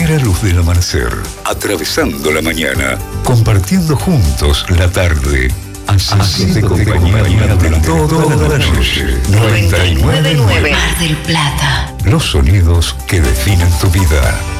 primera luz del amanecer, atravesando la mañana, compartiendo juntos la tarde, haciendo compañía de toda la noche. 99.9 Mar del Plata. Los sonidos que definen tu vida.